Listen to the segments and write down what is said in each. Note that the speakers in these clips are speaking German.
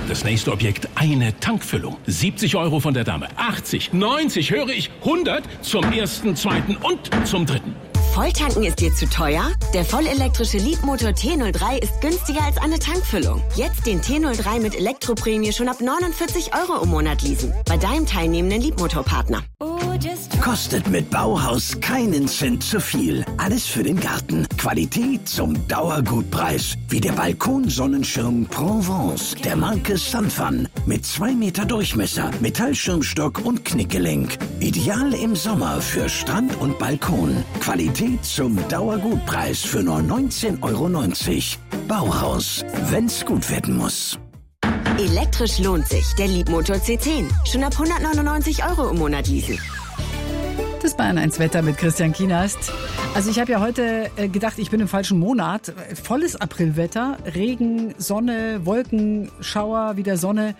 Das nächste Objekt, eine Tankfüllung. 70 € von der Dame, 80, 90, höre ich, 100 zum ersten, zweiten und zum dritten. Volltanken ist dir zu teuer? Der vollelektrische Leapmotor T03 ist günstiger als eine Tankfüllung. Jetzt den T03 mit Elektroprämie schon ab 49 € im Monat leasen. Bei deinem teilnehmenden Leapmotor-Partner. Kostet mit Bauhaus keinen Cent zu viel. Alles für den Garten. Qualität zum Dauergutpreis. Wie der Balkonsonnenschirm Provence der Marke Sunfun. Mit 2 Meter Durchmesser, Metallschirmstock und Knickgelenk. Ideal im Sommer für Strand und Balkon. Qualität zum Dauergutpreis für nur 19,90 €. Bauhaus, wenn's gut werden muss. Elektrisch lohnt sich. Der Leapmotor C10. Schon ab 199 € im Monat leasen. Das Bayern 1 Wetter mit Christian Kienast. Also ich habe ja heute gedacht, ich bin im falschen Monat. Volles Aprilwetter, Regen, Sonne, Wolken, Schauer, wieder Sonne.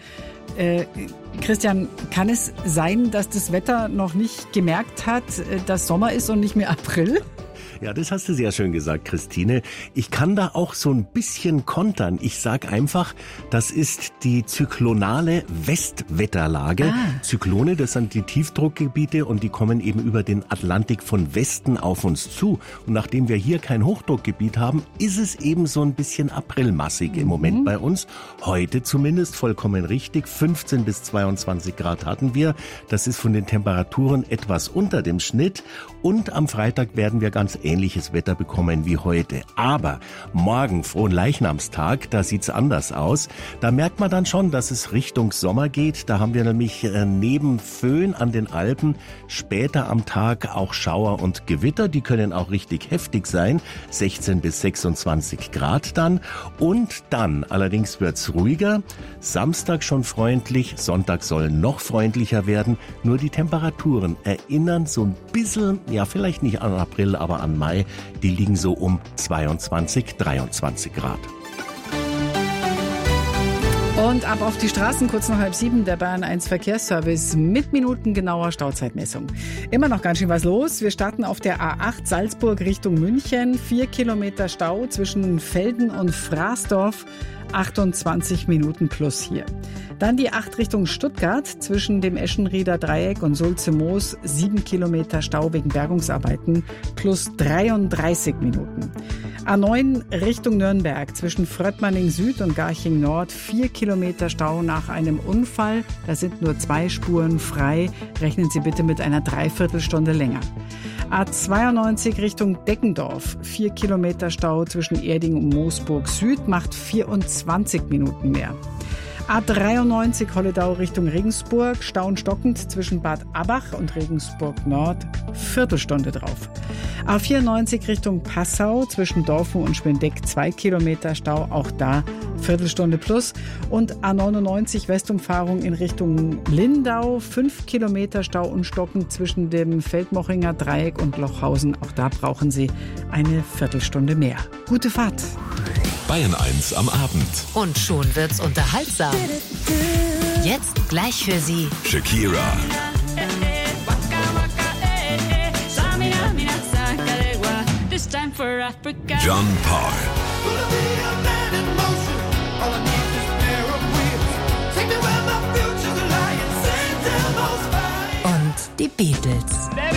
Christian, kann es sein, dass das Wetter noch nicht gemerkt hat, dass Sommer ist und nicht mehr April? Ja, das hast du sehr schön gesagt, Christine. Ich kann da auch so ein bisschen kontern. Ich sag einfach, das ist die zyklonale Westwetterlage. Zyklone, das sind die Tiefdruckgebiete und die kommen eben über den Atlantik von Westen auf uns zu. Und nachdem wir hier kein Hochdruckgebiet haben, ist es eben so ein bisschen aprilmassig im Moment bei uns. Heute zumindest vollkommen richtig. 15 bis 22 Grad hatten wir. Das ist von den Temperaturen etwas unter dem Schnitt. Und am Freitag werden wir ganz ähnliches Wetter bekommen wie heute. Aber morgen, Fronleichnamstag, da sieht's anders aus. Da merkt man dann schon, dass es Richtung Sommer geht. Da haben wir nämlich neben Föhn an den Alpen später am Tag auch Schauer und Gewitter. Die können auch richtig heftig sein. 16 bis 26 Grad dann. Und dann allerdings wird's ruhiger. Samstag schon freundlich. Sonntag soll noch freundlicher werden. Nur die Temperaturen erinnern so ein bisschen, ja vielleicht nicht an April, aber an Mai, die liegen so um 22, 23 Grad. Und ab auf die Straßen, kurz nach 6:30, der Bayern 1 Verkehrsservice mit minutengenauer Stauzeitmessung. Immer noch ganz schön was los. Wir starten auf der A8 Salzburg Richtung München. 4 Kilometer Stau zwischen Velden und Fraßdorf. 28 Minuten plus hier. Dann die 8 Richtung Stuttgart zwischen dem Eschenrieder Dreieck und Sulze-Moos. 7 Kilometer Stau wegen Bergungsarbeiten plus 33 Minuten. A9 Richtung Nürnberg zwischen Fröttmanning Süd und Garching Nord. 4 Kilometer Stau nach einem Unfall. Da sind nur 2 Spuren frei. Rechnen Sie bitte mit einer Dreiviertelstunde länger. A92 Richtung Deckendorf. 4 Kilometer Stau zwischen Erding und Moosburg Süd macht 24 Minuten mehr. A93 Holledau Richtung Regensburg. Stau und stockend zwischen Bad Abbach und Regensburg Nord. Viertelstunde drauf. A94 Richtung Passau zwischen Dorfen und Schwendeck 2 Kilometer Stau. Auch da Viertelstunde plus. Und A99 Westumfahrung in Richtung Lindau. 5 Kilometer Stau und stockend zwischen dem Feldmochinger Dreieck und Lochhausen. Auch da brauchen Sie eine Viertelstunde mehr. Gute Fahrt. Bayern 1 am Abend. Und schon wird's unterhaltsam. Jetzt gleich für Sie Shakira, John Paul und die Beatles.